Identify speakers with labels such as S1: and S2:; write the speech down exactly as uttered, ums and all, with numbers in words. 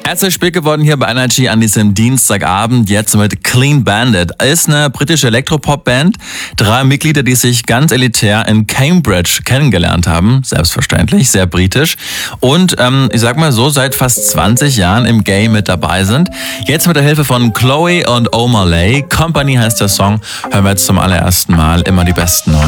S1: Herzlich spät geworden hier bei Energy an diesem Dienstagabend, jetzt mit Clean Bandit. Ist eine britische Elektropop-Band. Drei Mitglieder, die sich ganz elitär in Cambridge kennengelernt haben. Selbstverständlich, sehr britisch. Und ähm, ich sag mal so, seit fast zwanzig Jahren im Game mit dabei sind. Jetzt mit der Hilfe von Chloe und O'Malley. Company heißt der Song. Hören wir jetzt zum allerersten Mal immer die besten neuen.